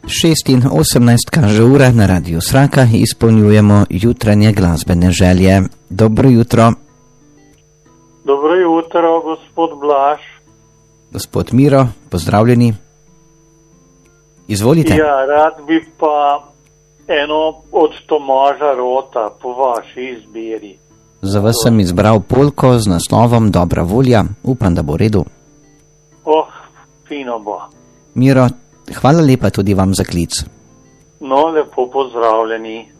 6:18 kaže ura na Radiu Sraka, izpolnjujemo jutranje glasbene želje. Dobro jutro. Dobro jutro, gospod Blaž. Gospod Miro, pozdravljeni. Izvolite. Ja, rad bi pa eno od Tomaža Rota po vaši izbiri. Za vas sem izbral polko z naslovom Dobra volja. Upam, da bo v redu. Fino bo. Miro, hvala lepa tudi vam za klic. No, lepo pozdravljeni.